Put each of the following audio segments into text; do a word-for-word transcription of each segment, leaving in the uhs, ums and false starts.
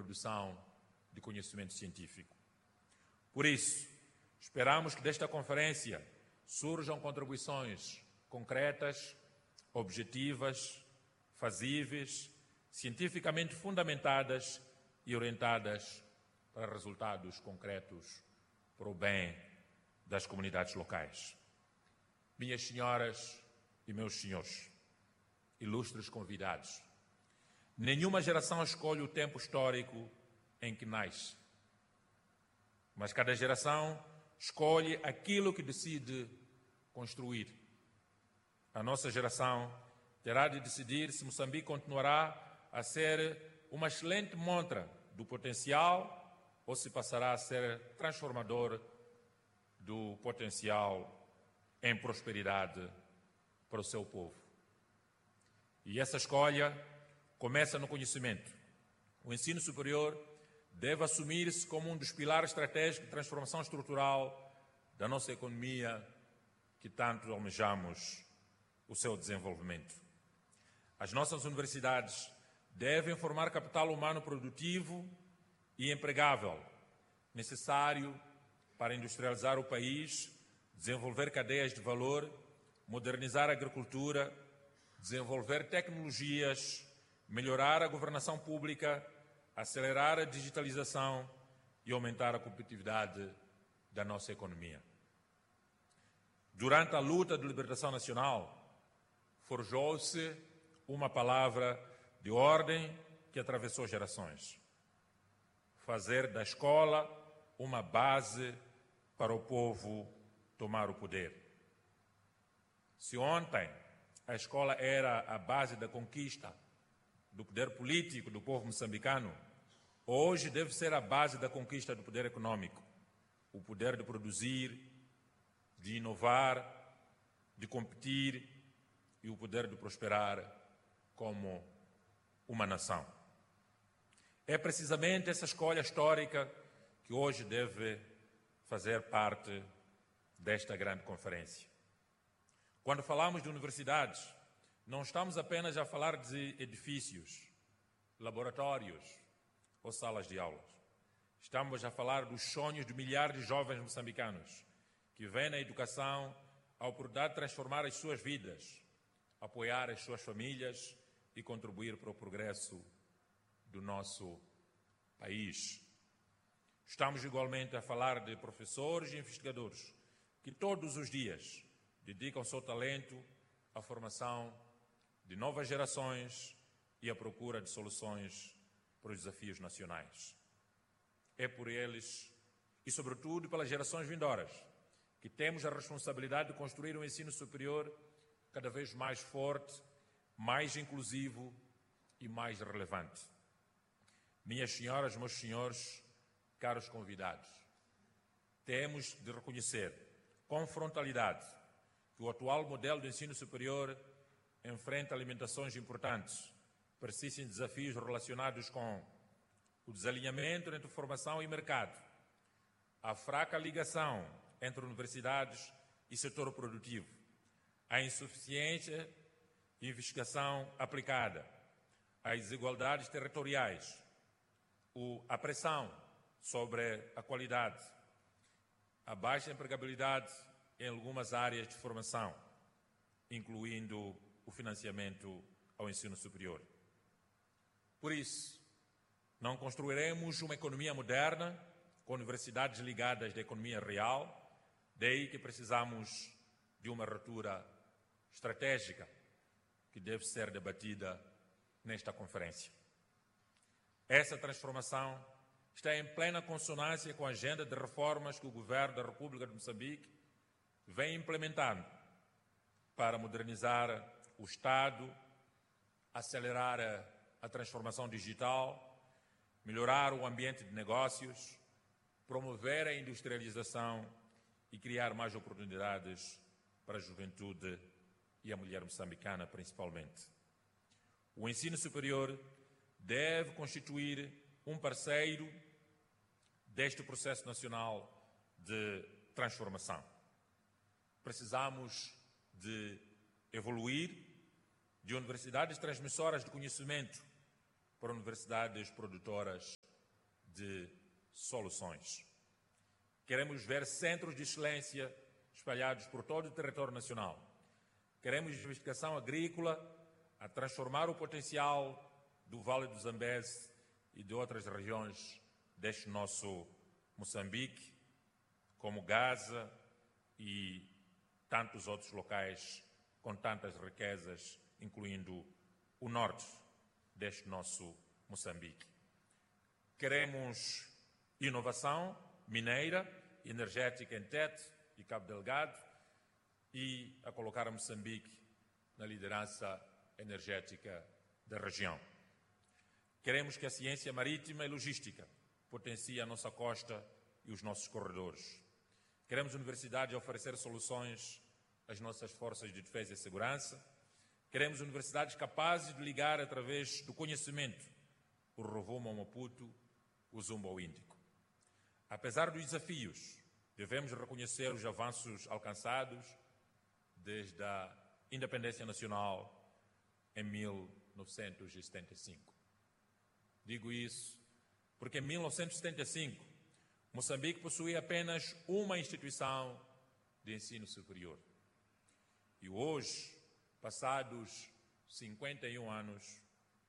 produção de conhecimento científico. Por isso, esperamos que desta conferência surjam contribuições concretas, objetivas, fazíveis, cientificamente fundamentadas e orientadas para resultados concretos para o bem das comunidades locais. Minhas senhoras e meus senhores, ilustres convidados, nenhuma geração escolhe o tempo histórico em que nasce, mas cada geração escolhe aquilo que decide construir. A nossa geração terá de decidir se Moçambique continuará a ser uma excelente montra do potencial ou se passará a ser transformador do potencial em prosperidade para o seu povo. E essa escolha começa no conhecimento. O ensino superior deve assumir-se como um dos pilares estratégicos de transformação estrutural da nossa economia, que tanto almejamos o seu desenvolvimento. As nossas universidades devem formar capital humano produtivo e empregável, necessário para industrializar o país, desenvolver cadeias de valor, modernizar a agricultura, desenvolver tecnologias, melhorar a governação pública, acelerar a digitalização e aumentar a competitividade da nossa economia. Durante a luta de libertação nacional, forjou-se uma palavra de ordem que atravessou gerações: fazer da escola uma base para o povo tomar o poder. Se ontem a escola era a base da conquista do poder político do povo moçambicano, hoje deve ser a base da conquista do poder econômico, o poder de produzir, de inovar, de competir e o poder de prosperar como uma nação. É precisamente essa escolha histórica que hoje deve fazer parte desta grande conferência. Quando falamos de universidades, não estamos apenas a falar de edifícios, laboratórios ou salas de aulas. Estamos a falar dos sonhos de milhares de jovens moçambicanos que veem na educação a oportunidade de transformar as suas vidas, apoiar as suas famílias e contribuir para o progresso do nosso país. Estamos igualmente a falar de professores e investigadores que todos os dias dedicam seu talento à formação de novas gerações e à procura de soluções para os desafios nacionais. É por eles e, sobretudo, pelas gerações vindouras que temos a responsabilidade de construir um ensino superior cada vez mais forte, mais inclusivo e mais relevante. Minhas senhoras, meus senhores, caros convidados, temos de reconhecer com frontalidade que o atual modelo de ensino superior enfrenta limitações importantes, persistem desafios relacionados com o desalinhamento entre formação e mercado, a fraca ligação entre universidades e setor produtivo, a insuficiência de investigação aplicada, as desigualdades territoriais, a pressão sobre a qualidade, a baixa empregabilidade em algumas áreas de formação, incluindo o financiamento ao ensino superior. Por isso, não construiremos uma economia moderna com universidades ligadas da economia real, daí que precisamos de uma ruptura estratégica que deve ser debatida nesta conferência. Essa transformação está em plena consonância com a agenda de reformas que o Governo da República de Moçambique vem implementando para modernizar o Estado, acelerar a transformação digital, melhorar o ambiente de negócios, promover a industrialização e criar mais oportunidades para a juventude e a mulher moçambicana, principalmente. O ensino superior deve constituir um parceiro deste processo nacional de transformação. Precisamos de evoluir de universidades transmissoras de conhecimento para universidades produtoras de soluções. Queremos ver centros de excelência espalhados por todo o território nacional. Queremos investigação agrícola a transformar o potencial do Vale do Zambeze e de outras regiões deste nosso Moçambique, como Gaza e tantos outros locais com tantas riquezas, incluindo o norte deste nosso Moçambique. Queremos inovação mineira, energética em Tete e Cabo Delgado e a colocar a Moçambique na liderança energética da região. Queremos que a ciência marítima e logística potencie a nossa costa e os nossos corredores. Queremos universidades a oferecer soluções às nossas forças de defesa e segurança. Queremos universidades capazes de ligar através do conhecimento o Rovuma ao Maputo, o Zumba ao Índico. Apesar dos desafios, devemos reconhecer os avanços alcançados desde a independência nacional em mil novecentos e setenta e cinco. Digo isso porque em mil novecentos e setenta e cinco, Moçambique possuía apenas uma instituição de ensino superior. E hoje, passados cinquenta e um anos,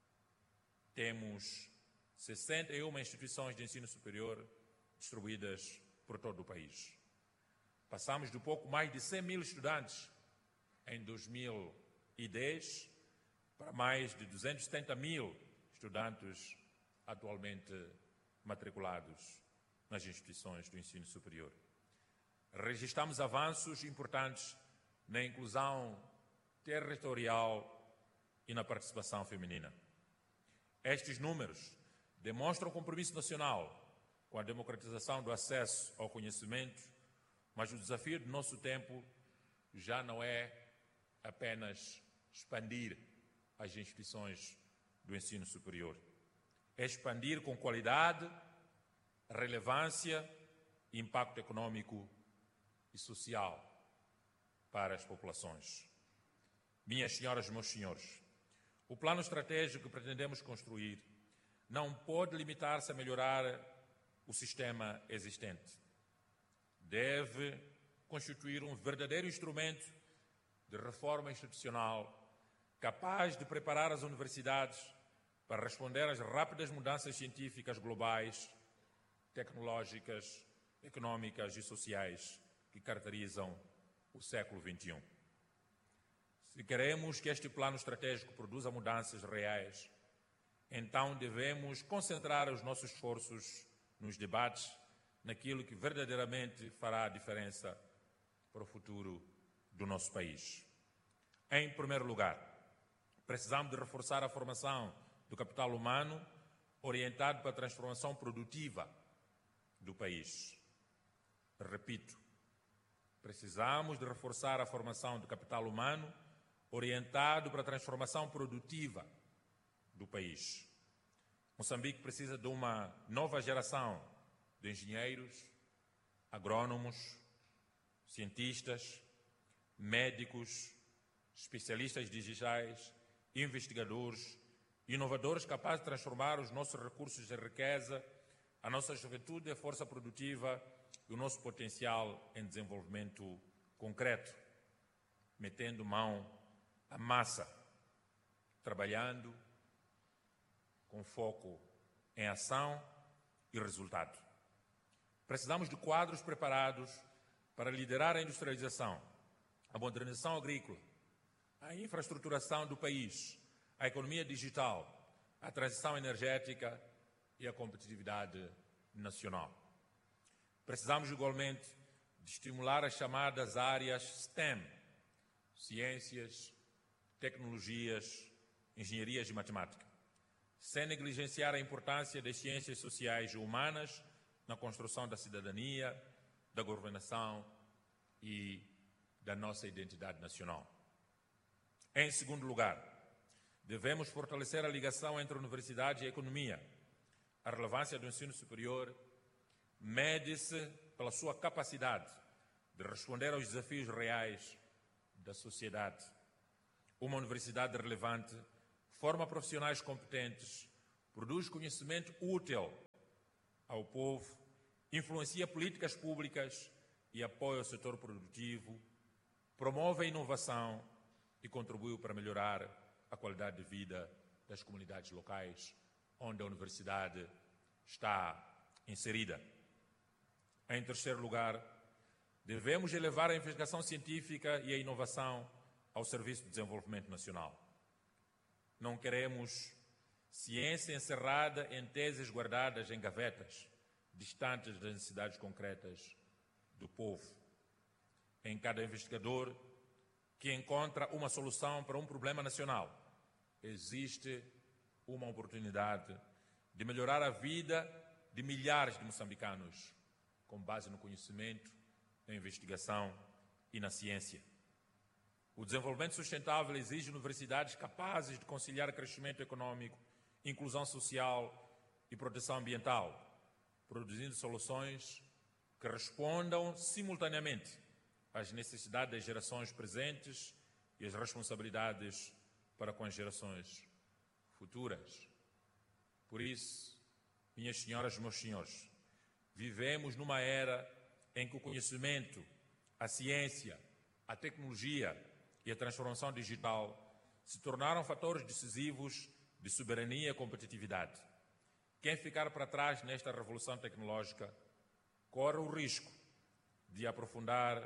temos sessenta e uma instituições de ensino superior distribuídas por todo o país. Passamos de pouco mais de cem mil estudantes em dois mil e dez para mais de duzentos e setenta mil estudantes atualmente matriculados nas instituições do ensino superior. Registramos avanços importantes na inclusão territorial e na participação feminina. Estes números demonstram o compromisso nacional com a democratização do acesso ao conhecimento, mas o desafio do nosso tempo já não é apenas expandir as instituições do ensino superior. É expandir com qualidade, relevância e impacto econômico e social para as populações. Minhas senhoras e meus senhores, o plano estratégico que pretendemos construir não pode limitar-se a melhorar o sistema existente. Deve constituir um verdadeiro instrumento de reforma institucional capaz de preparar as universidades para responder às rápidas mudanças científicas globais, tecnológicas, económicas e sociais que caracterizam o século vinte e um. Se queremos que este plano estratégico produza mudanças reais, então devemos concentrar os nossos esforços nos debates, naquilo que verdadeiramente fará a diferença para o futuro do nosso país. Em primeiro lugar, precisamos de reforçar a formação do capital humano orientado para a transformação produtiva do país. Repito, precisamos de reforçar a formação do capital humano orientado para a transformação produtiva do país. Moçambique precisa de uma nova geração de engenheiros, agrônomos, cientistas, médicos, especialistas digitais, investigadores, inovadores capazes de transformar os nossos recursos em riqueza, a nossa juventude em força produtiva e o nosso potencial em desenvolvimento concreto, metendo mão à massa, trabalhando com foco em ação e resultado. Precisamos de quadros preparados para liderar a industrialização, a modernização agrícola, a infraestruturação do país, a economia digital, a transição energética e a competitividade nacional. Precisamos igualmente de estimular as chamadas áreas STEM, ciências, tecnologias, engenharias e matemática, sem negligenciar a importância das ciências sociais e humanas na construção da cidadania, da governação e da nossa identidade nacional. Em segundo lugar, devemos fortalecer a ligação entre a universidade e a economia. A relevância do ensino superior mede-se pela sua capacidade de responder aos desafios reais da sociedade. Uma universidade relevante forma profissionais competentes, produz conhecimento útil ao povo, influencia políticas públicas e apoia o setor produtivo, promove a inovação e contribui para melhorar a qualidade de vida das comunidades locais onde a universidade está inserida. Em terceiro lugar, devemos elevar a investigação científica e a inovação ao serviço do desenvolvimento nacional. Não queremos ciência encerrada em teses guardadas em gavetas, distantes das necessidades concretas do povo. Em cada investigador que encontra uma solução para um problema nacional, existe uma oportunidade de melhorar a vida de milhares de moçambicanos, com base no conhecimento, na investigação e na ciência. O desenvolvimento sustentável exige universidades capazes de conciliar crescimento econômico, inclusão social e proteção ambiental, produzindo soluções que respondam simultaneamente às necessidades das gerações presentes e às responsabilidades para com as gerações futuras. Por isso, minhas senhoras e meus senhores, vivemos numa era em que o conhecimento, a ciência, a tecnologia e a transformação digital se tornaram fatores decisivos de soberania e competitividade. Quem ficar para trás nesta revolução tecnológica corre o risco de aprofundar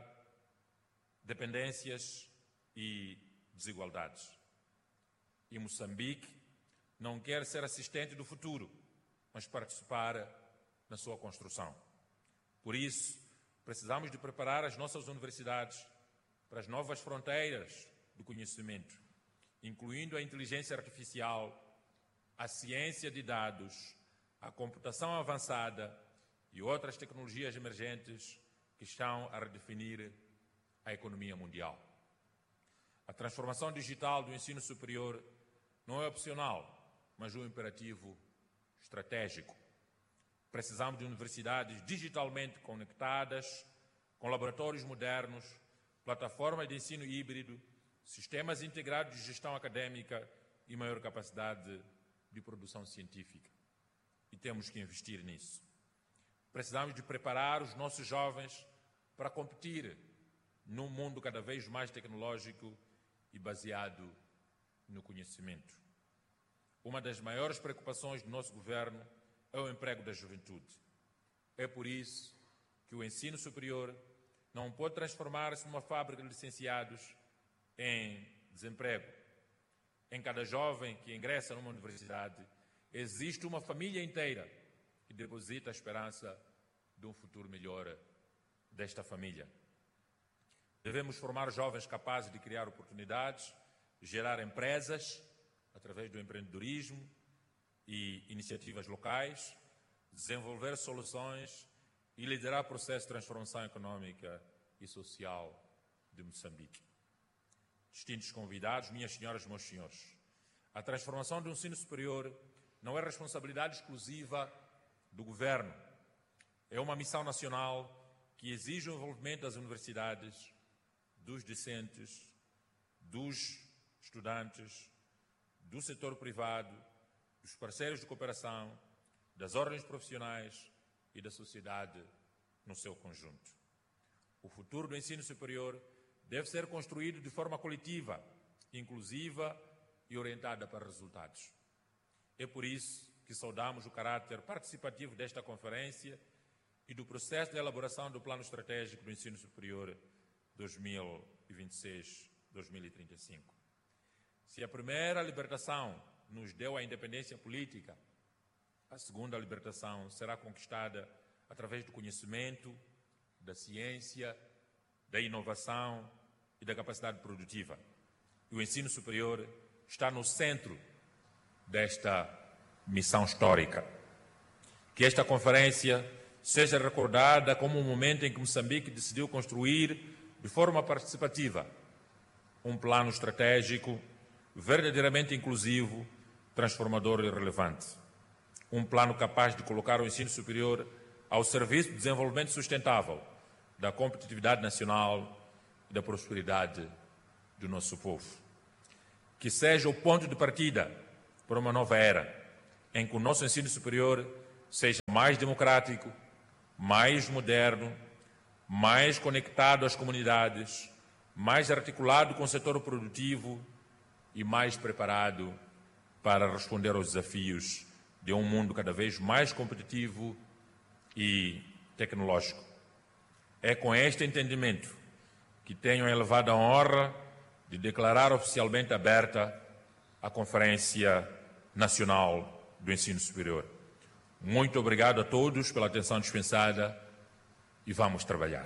dependências e desigualdades. E Moçambique não quer ser assistente do futuro, mas participar na sua construção. Por isso, precisamos de preparar as nossas universidades para as novas fronteiras do conhecimento, incluindo a inteligência artificial, a ciência de dados, a computação avançada e outras tecnologias emergentes que estão a redefinir a economia mundial. A transformação digital do ensino superior não é opcional, mas um imperativo estratégico. Precisamos de universidades digitalmente conectadas, com laboratórios modernos, plataformas de ensino híbrido, sistemas integrados de gestão acadêmica e maior capacidade de produção científica. E temos que investir nisso. Precisamos de preparar os nossos jovens para competir num mundo cada vez mais tecnológico e baseado no conhecimento. Uma das maiores preocupações do nosso governo é o emprego da juventude. É por isso que o ensino superior não pode transformar-se numa fábrica de licenciados em desemprego. Em cada jovem que ingressa numa universidade, existe uma família inteira que deposita a esperança de um futuro melhor desta família. Devemos formar jovens capazes de criar oportunidades, gerar empresas através do empreendedorismo e iniciativas locais, desenvolver soluções e liderar processos de transformação econômica e social de Moçambique. Distintos convidados, minhas senhoras e meus senhores, a transformação do ensino superior não é responsabilidade exclusiva do governo. É uma missão nacional que exige o envolvimento das universidades, dos discentes, dos estudantes, do setor privado, dos parceiros de cooperação, das ordens profissionais e da sociedade no seu conjunto. O futuro do ensino superior deve ser construído de forma coletiva, inclusiva e orientada para resultados. É por isso que saudamos o caráter participativo desta conferência e do processo de elaboração do Plano Estratégico do Ensino Superior dois mil e vinte e seis a dois mil e trinta e cinco. Se a primeira libertação nos deu a independência política, a segunda libertação será conquistada através do conhecimento, da ciência, da inovação e da capacidade produtiva. E o ensino superior está no centro desta missão histórica. Que esta conferência seja recordada como um momento em que Moçambique decidiu construir de forma participativa um plano estratégico verdadeiramente inclusivo, transformador e relevante. Um plano capaz de colocar o ensino superior ao serviço do desenvolvimento sustentável, da competitividade nacional e da prosperidade do nosso povo. Que seja o ponto de partida para uma nova era, em que o nosso ensino superior seja mais democrático, mais moderno, mais conectado às comunidades, mais articulado com o setor produtivo e mais preparado para responder aos desafios de um mundo cada vez mais competitivo e tecnológico. É com este entendimento que tenho a elevada honra de declarar oficialmente aberta a Conferência Nacional do Ensino Superior. Muito obrigado a todos pela atenção dispensada e vamos trabalhar.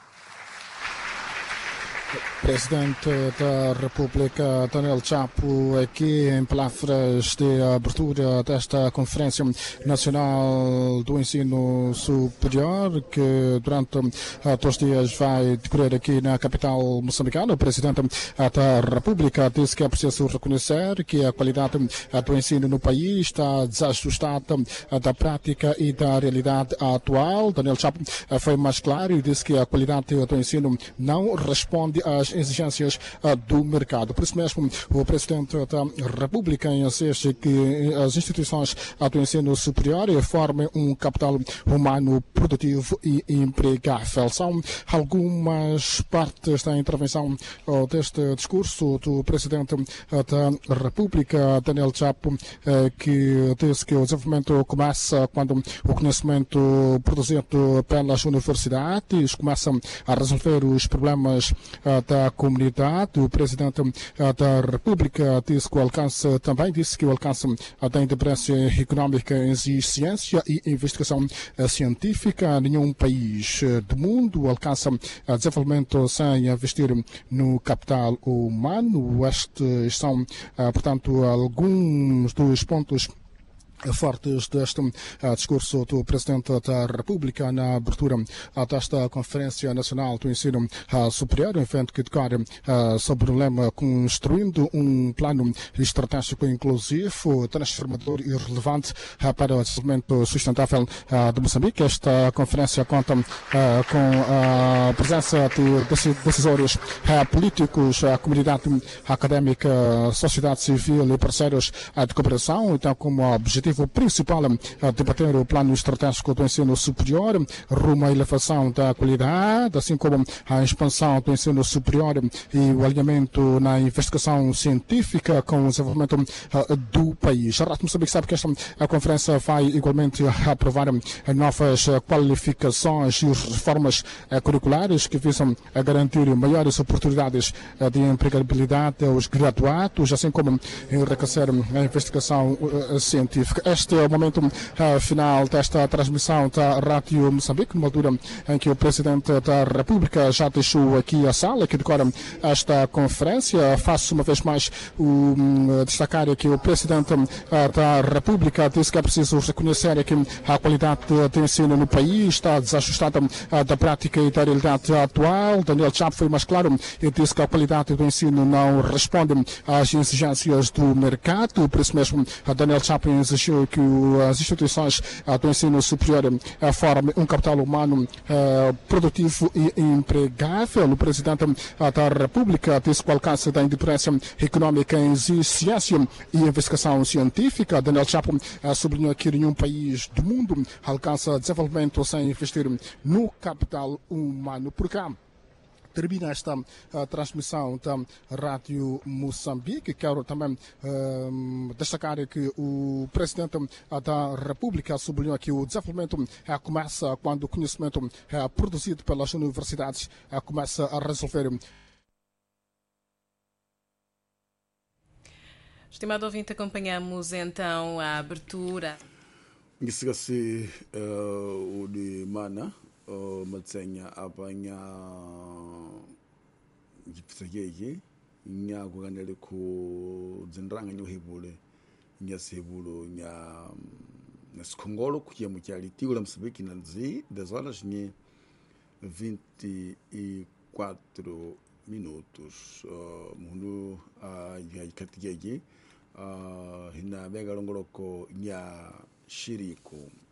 Presidente da República, Daniel Chapo, aqui em palavras de abertura desta Conferência Nacional do Ensino Superior, que durante dois dias vai decorrer aqui na capital moçambicana. O Presidente da República disse que é preciso reconhecer que a qualidade do ensino no país está desajustada da prática e da realidade atual. Daniel Chapo foi mais claro e disse que a qualidade do ensino não responde às exigências do mercado. Por isso mesmo, o Presidente da República insiste que as instituições do ensino superior formem um capital humano produtivo e empregável. São algumas partes da intervenção deste discurso do Presidente da República, Daniel Chapo, que disse que o desenvolvimento começa quando o conhecimento produzido pelas universidades começa a resolver os problemas da comunidade. O Presidente da República disse que o alcance, também disse que o alcance da independência económica exige ciência e investigação científica. Nenhum país do mundo alcança desenvolvimento sem investir no capital humano. Estes são, portanto, alguns dos pontos fortes deste uh, discurso do Presidente da República na abertura uh, desta Conferência Nacional do Ensino uh, Superior, um evento que decorre uh, sobre o lema Construindo um Plano Estratégico Inclusivo, Transformador e Relevante uh, para o Desenvolvimento Sustentável uh, de Moçambique. Esta conferência conta uh, com a presença de decisores uh, políticos, a comunidade académica, a sociedade civil e parceiros uh, de cooperação, então como objetivo O principal é debater o plano estratégico do ensino superior rumo à elevação da qualidade, assim como a expansão do ensino superior e o alinhamento na investigação científica com o desenvolvimento do país. A Rádio Moçambique sabe que esta conferência vai igualmente aprovar novas qualificações e reformas curriculares que visam garantir maiores oportunidades de empregabilidade aos graduados, assim como enriquecer a investigação científica. Este é o momento uh, final desta transmissão da Rádio Moçambique, numa altura em que o Presidente da República já deixou aqui a sala que decora esta conferência. Faço uma vez mais um, destacar que o Presidente uh, da República disse que é preciso reconhecer que a qualidade de ensino no país está desajustada uh, da prática e da realidade atual. Daniel Chapo foi mais claro e disse que a qualidade do ensino não responde às exigências do mercado. Por isso mesmo, uh, Daniel Chapo exigiu que as instituições do ensino superior formem um capital humano produtivo e empregável. O Presidente da República disse que o alcance da independência económica exige ciência e investigação científica. Daniel Chapo sublinhou que nenhum país do mundo alcança desenvolvimento sem investir no capital humano. Por cá termina esta uh, transmissão da Rádio Moçambique. Quero também uh, destacar que o Presidente uh, da República sublinhou que o desenvolvimento uh, começa quando o conhecimento uh, produzido pelas universidades uh, começa a resolver. Estimado ouvinte, acompanhamos então a abertura. Ngisikasi uh, o de mana o matsenya abanya gipsagege nya kuganele ku dzinranga nyo hebule nya sebulo nya na skongolo kuya mukyali tigo la Moçambique na zi das horas ni vinte e quatro minutos uh, mundu uh, ya katigege uh, hina bega longoloko nya shiriko